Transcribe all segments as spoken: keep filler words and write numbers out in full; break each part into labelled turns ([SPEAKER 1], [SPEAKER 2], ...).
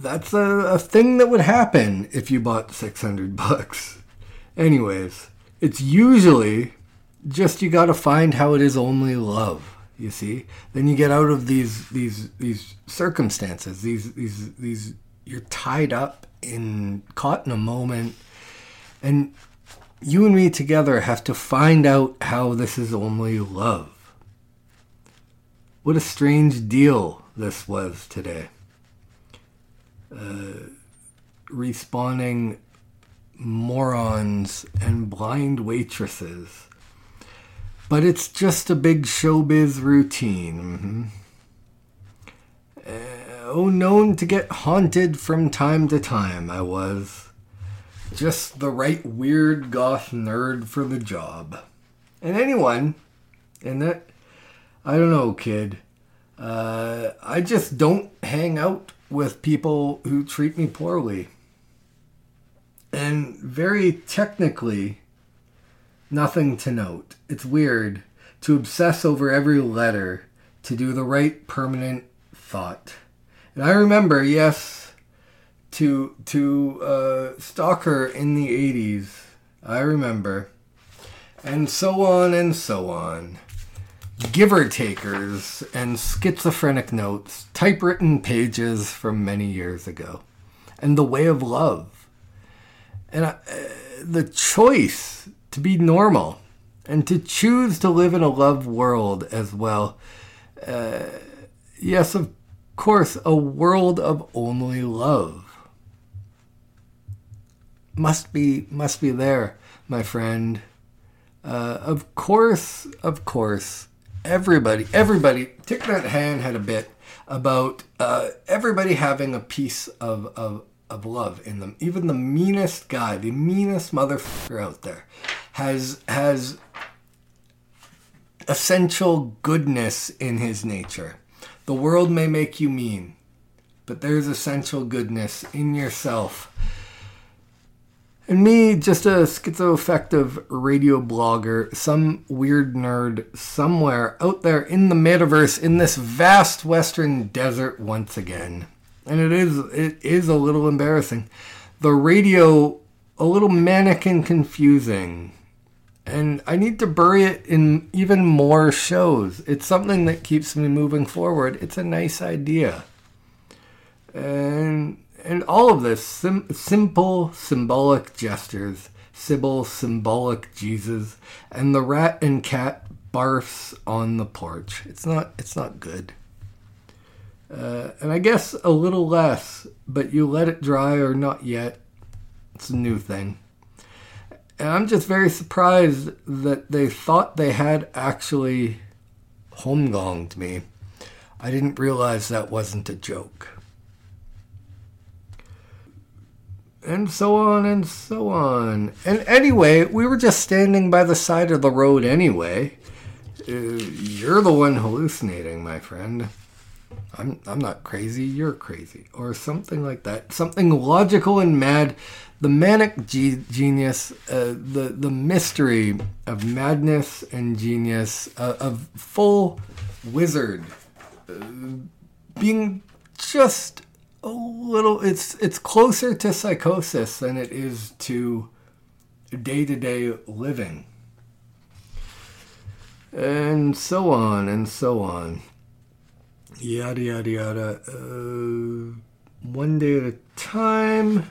[SPEAKER 1] that's a, a thing that would happen if you bought six hundred bucks. Anyways, it's usually just you got to find how it is only love, you see? Then you get out of these these these circumstances, these these these you're tied up in caught in a moment, and you and me together have to find out how this is only love. What a strange deal this was today. Uh, respawning morons and blind waitresses. But it's just a big showbiz routine. Mm-hmm. Uh, oh, known to get haunted from time to time, I was. Just the right weird goth nerd for the job. And anyone, and that, I don't know, kid. Uh, I just don't hang out with people who treat me poorly. And very technically, nothing to note. It's weird to obsess over every letter to do the right permanent thought. And I remember, yes, to to uh, stalk her in the eighties. I remember. And so on and so on. Giver takers and schizophrenic notes, typewritten pages from many years ago. And the way of love. And I, uh, the choice to be normal and to choose to live in a love world as well. Uh, yes, of course, a world of only love. Must be, must be there, my friend. Uh, of course, of course, everybody, everybody, Thich Nhat Hanh had a bit about uh, everybody having a piece of, of, of love in them. Even the meanest guy, the meanest motherfucker out there has, has essential goodness in his nature. The world may make you mean, but there's essential goodness in yourself. And me, just a schizoaffective radio blogger, some weird nerd somewhere out there in the metaverse, in this vast western desert once again. And it is it is a little embarrassing. The radio, a little manic and confusing. And I need to bury it in even more shows. It's something that keeps me moving forward. It's a nice idea. And... And all of this, sim- simple, symbolic gestures, Sybil, symbolic Jesus, and the rat and cat barfs on the porch. It's not, it's not good. Uh, and I guess a little less, but you let it dry or not yet. It's a new thing. And I'm just very surprised that they thought they had actually home-gonged me. I didn't realize that wasn't a joke. And so on and so on. And anyway, we were just standing by the side of the road anyway. Uh, you're the one hallucinating, my friend. I'm I'm not crazy, you're crazy. Or something like that. Something logical and mad. The manic ge- genius, uh, the, the mystery of madness and genius, uh, of full wizard. Uh, being just... a little, it's it's closer to psychosis than it is to day-to-day living. And so on and so on. Yada, yada, yada. Uh, one day at a time.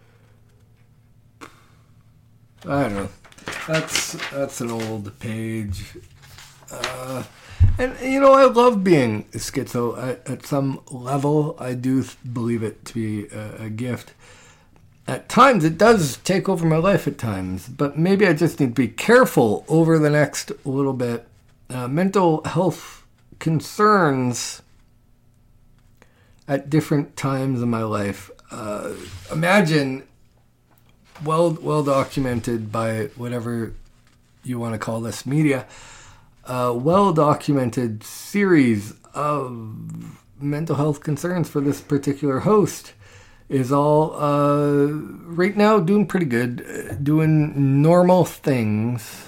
[SPEAKER 1] I don't know. That's, that's an old page. Uh... And, you know, I love being schizo at, at some level. I do believe it to be a, a gift. At times, it does take over my life at times. But maybe I just need to be careful over the next little bit. Uh, mental health concerns at different times in my life. Uh, imagine, well, well documented by whatever you want to call this media, a well-documented series of mental health concerns for this particular host is all, uh, right now, doing pretty good, uh, doing normal things.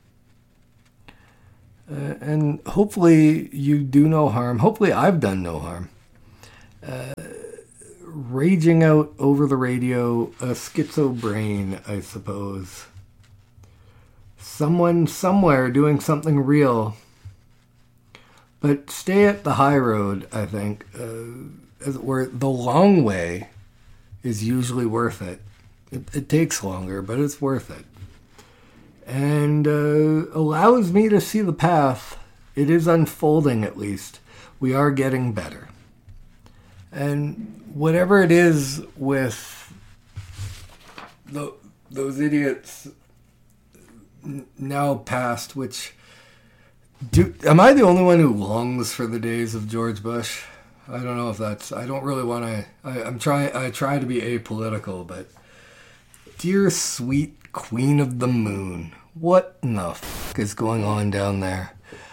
[SPEAKER 1] Uh, and hopefully you do no harm. Hopefully I've done no harm. Uh, raging out over the radio, a schizo brain, I suppose. Someone somewhere doing something real. But stay at the high road, I think. Uh, as it were, the long way is usually worth it. It, it takes longer, but it's worth it. And uh, allows me to see the path. It is unfolding, at least. We are getting better. And whatever it is with the, those idiots now past, which... Do, am I the only one who longs for the days of George Bush? I don't know if that's... I don't really want to... I'm trying. I try to be apolitical, but... Dear sweet Queen of the Moon, what in the fuck is going on down there?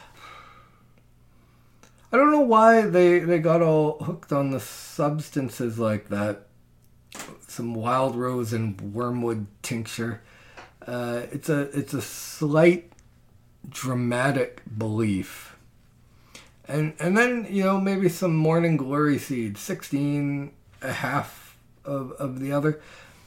[SPEAKER 1] I don't know why they, they got all hooked on the substances like that. Some wild rose and wormwood tincture. Uh, it's a it's a slight dramatic belief. And and then, you know, maybe some morning glory seed, sixteen, a half of, of the other.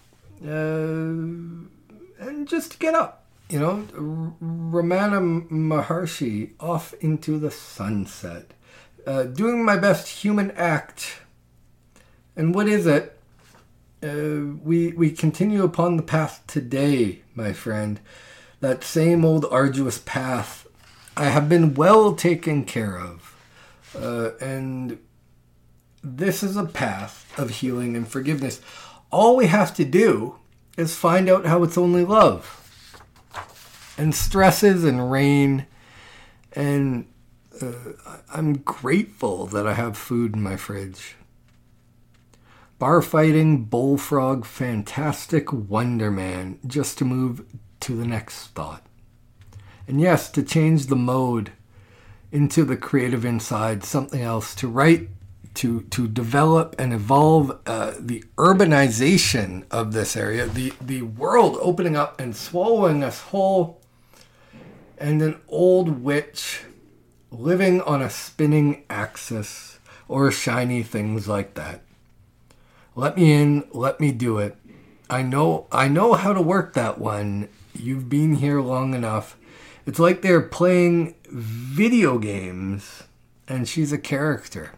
[SPEAKER 1] Uh, and just get up, you know, Ramana Maharshi, off into the sunset. Uh, doing my best human act. And what is it? Uh, we we continue upon the path today, my friend. That same old arduous path. I have been well taken care of. Uh, and this is a path of healing and forgiveness. All we have to do is find out how it's only love. And stresses and rain. And uh, I'm grateful that I have food in my fridge. Bar fighting, bullfrog, fantastic Wonder Man. Just to move to the next thought. And yes, to change the mode into the creative inside, something else, to write, to to develop and evolve uh, the urbanization of this area, the, the world opening up and swallowing us whole, and an old witch living on a spinning axis or shiny things like that. Let me in, let me do it. I know I know how to work that one. You've been here long enough. It's like they're playing video games and she's a character.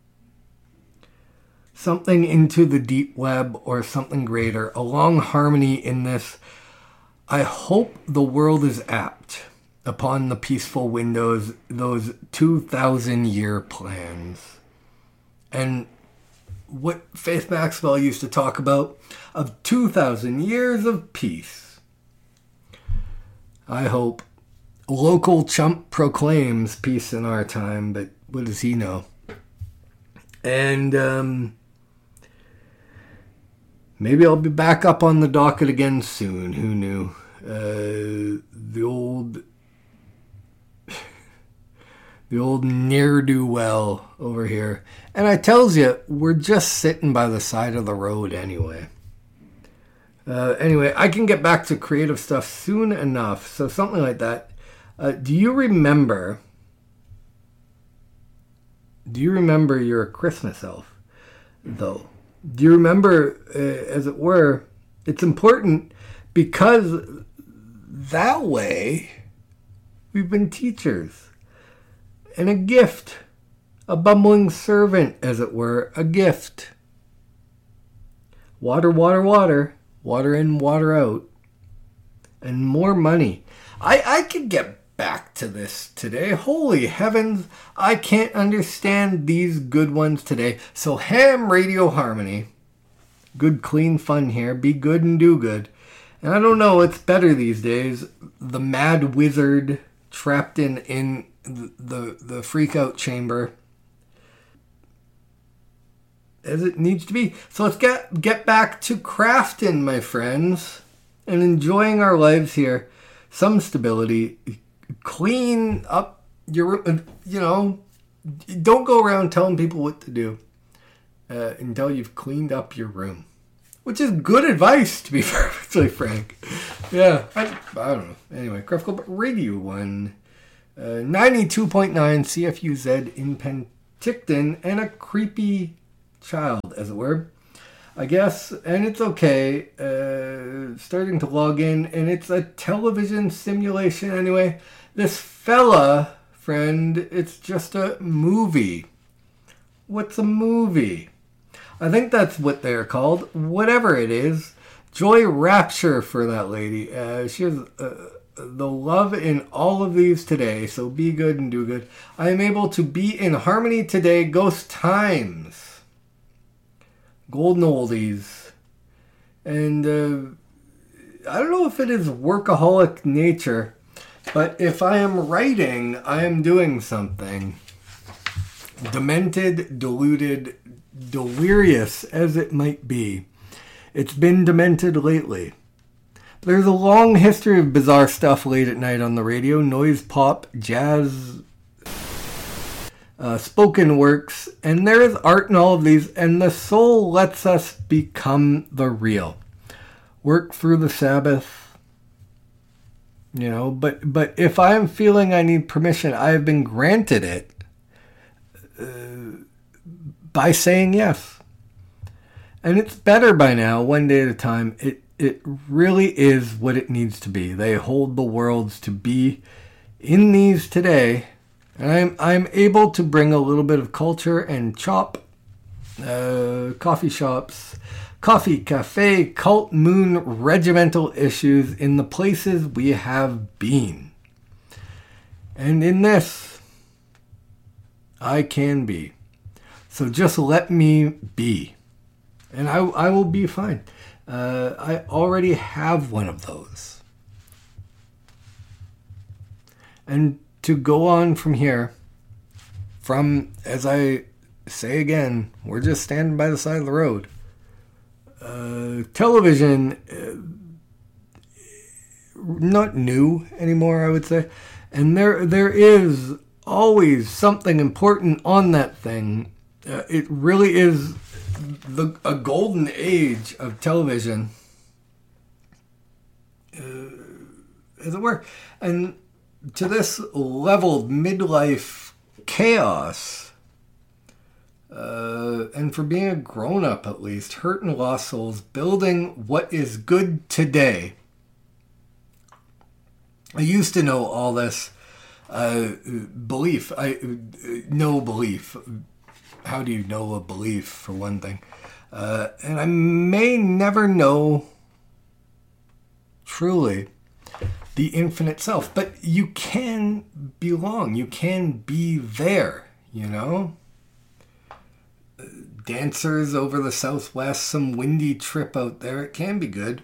[SPEAKER 1] Something into the deep web or something greater. A long harmony in this. I hope the world is apt upon the peaceful windows, those two thousand year plans. And what Faith Maxwell used to talk about, of two thousand years of peace. I hope. Local chump proclaims peace in our time, but what does he know? And um, maybe I'll be back up on the docket again soon. Who knew? Uh, the old... The old ne'er-do-well over here. And I tells you, we're just sitting by the side of the road anyway. Uh, anyway, I can get back to creative stuff soon enough. So something like that. Uh, do you remember... Do you remember your Christmas elf, though? Do you remember, uh, as it were, it's important because that way we've been teachers. And a gift. A bumbling servant, as it were. A gift. Water, water, water. Water in, water out. And more money. I, I could get back to this today. Holy heavens. I can't understand these good ones today. So ham radio harmony. Good clean fun here. Be good and do good. And I don't know, it's better these days. The mad wizard trapped in... in The, the the freak out chamber as it needs to be. So let's get get back to crafting, my friends, and enjoying our lives here. Some stability. Clean up your, you know, don't go around telling people what to do uh, until you've cleaned up your room, which is good advice, to be perfectly frank. Yeah, I, I don't know. Anyway, Craft Club Radio one. Uh, ninety-two point nine C F U Z in Penticton, and a creepy child, as it were. I guess, and it's okay. Uh, starting to log in, and it's a television simulation anyway. This fella, friend, it's just a movie. What's a movie? I think that's what they're called. Whatever it is. Joy Rapture for that lady. Uh, she has uh, the love in all of these today, so be good and do good. I am able to be in harmony today. Ghost Times. Golden oldies. And uh, I don't know if it is workaholic nature, but if I am writing, I am doing something. Demented, deluded, delirious as it might be. It's been demented lately. There's a long history of bizarre stuff late at night on the radio. Noise, pop, jazz, uh, spoken works. And there is art in all of these. And the soul lets us become the real. Work through the Sabbath. You know, but, but if I am feeling I need permission, I have been granted it uh, by saying yes. And it's better by now, one day at a time. It it really is what it needs to be. They hold the worlds to be in these today. And I'm I'm able to bring a little bit of culture and chop uh, coffee shops, coffee, cafe, cult, moon, regimental issues in the places we have been. And in this, I can be. So just let me be. And I, I will be fine. Uh, I already have one of those. And to go on from here, from, as I say again, we're just standing by the side of the road. Uh, television, uh, not new anymore, I would say. And there there is always something important on that thing. Uh, it really is the a golden age of television, uh, as it were. And to this level of midlife chaos, uh, and for being a grown-up at least, hurt and lost souls, building what is good today. I used to know all this uh, belief. I no belief. How do you know a belief, for one thing? Uh, and I may never know truly the infinite self, but you can belong. You can be there, you know? Dancers over the Southwest, some windy trip out there. It can be good.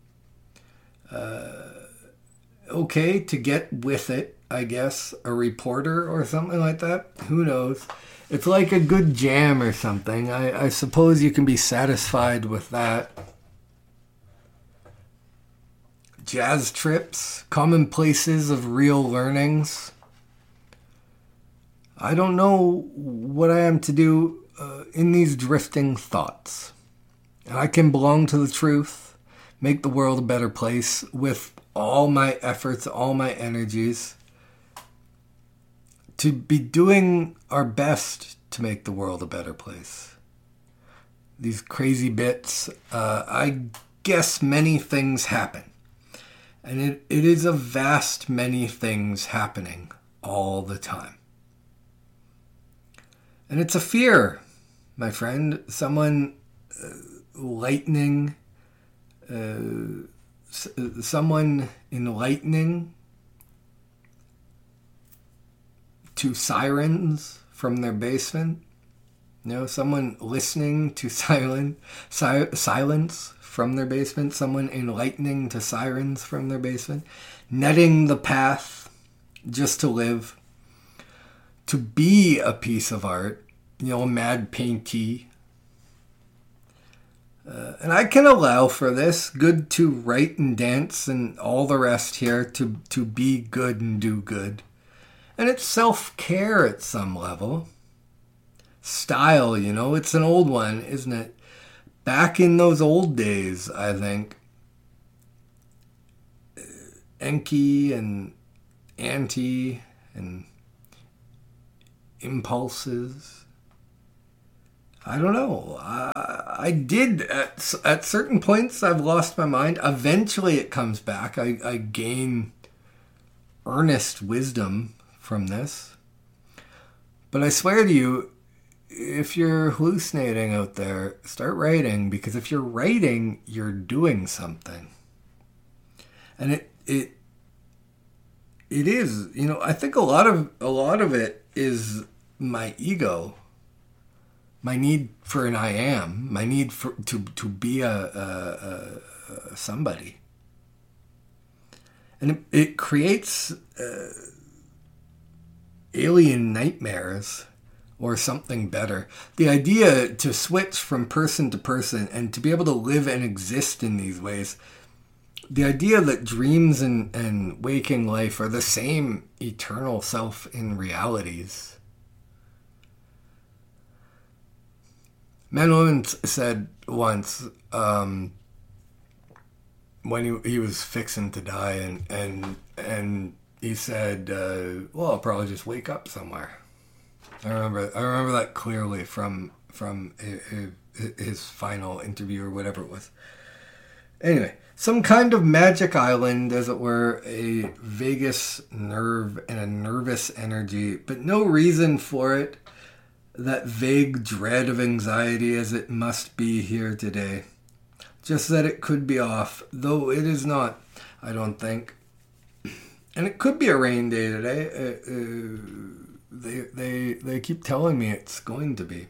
[SPEAKER 1] Uh, okay, to get with it, I guess. A reporter or something like that. Who knows? It's like a good jam or something. I, I suppose you can be satisfied with that. Jazz trips, commonplaces of real learnings. I don't know what I am to do uh, in these drifting thoughts. And I can belong to the truth, make the world a better place with all my efforts, all my energies. To be doing our best to make the world a better place. These crazy bits, uh, I guess many things happen. And it, it is a vast many things happening all the time. And it's a fear, my friend. Someone uh, lightning, uh, s- someone enlightening to sirens from their basement. You know, someone listening to silent, si- silence from their basement. Someone enlightening to sirens from their basement. Netting the path just to live. To be a piece of art. You know, a mad paintee. Uh, and I can allow for this. Good to write and dance and all the rest here. To, to be good and do good. And it's self-care at some level. Style, you know, it's an old one, isn't it? Back in those old days, I think, Enki and Anti and Impulses. I don't know. I, I did at at certain points. I've lost my mind. Eventually, it comes back. I, I gain earnest wisdom from this. But I swear to you, if you're hallucinating out there, start writing, because if you're writing, you're doing something. And it it it is, you know, I think a lot of a lot of it is my ego, my need for an I am, my need for to to be a, a, a somebody, and it, it creates uh, alien nightmares or something better. The idea to switch from person to person and to be able to live and exist in these ways. The idea that dreams and, and waking life are the same eternal self in realities. Manon said once, um, when he, he was fixing to die, and and, and he said, uh, well, I'll probably just wake up somewhere. I remember I remember that clearly from, from his final interview or whatever it was. Anyway, some kind of magic island, as it were, a vagus nerve and a nervous energy, but no reason for it. That vague dread of anxiety as it must be here today. Just that it could be off, though it is not, I don't think. And it could be a rain day today. Uh, uh, they, they, they keep telling me it's going to be.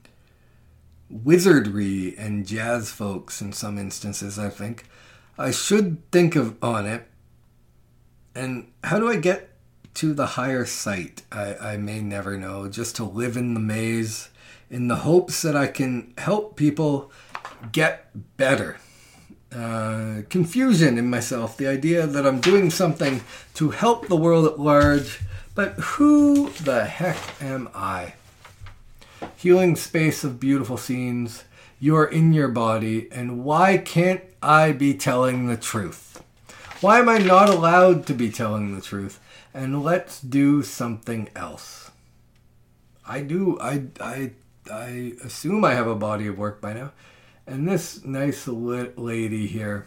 [SPEAKER 1] Wizardry and jazz folks in some instances, I think. I should think of on it. And how do I get to the higher sight? I, I may never know. Just to live in the maze in the hopes that I can help people get better. Uh, confusion in myself. The idea that I'm doing something to help the world at large. But who the heck am I? Healing space of beautiful scenes. You're in your body. And why can't I be telling the truth? Why am I not allowed to be telling the truth? And let's do something else. I do. I, I, I assume I have a body of work by now. And this nice lady here,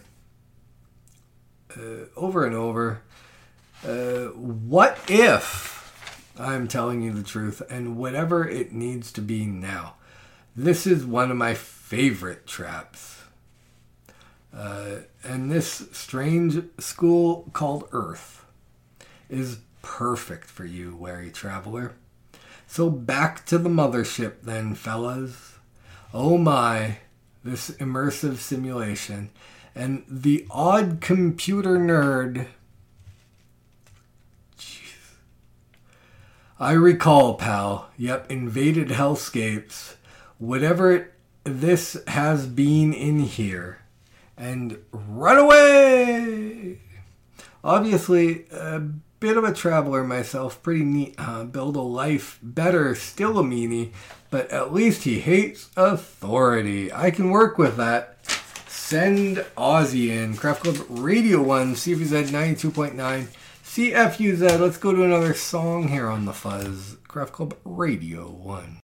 [SPEAKER 1] uh, over and over, uh, what if I'm telling you the truth, and whatever it needs to be now? This is one of my favorite traps. Uh, and this strange school called Earth is perfect for you, wary traveler. So back to the mothership then, fellas. Oh my, this immersive simulation. And the odd computer nerd. Jeez. I recall, pal. Yep, invaded hellscapes. Whatever it, this has been in here. And run away! Obviously, a bit of a traveler myself. Pretty neat, huh? Build a life better, still a meanie. But at least he hates authority. I can work with that. Send Ozzy in. Craft Club Radio one, C F U Z ninety-two point nine. C F U Z, let's go to another song here on The Fuzz. Craft Club Radio one.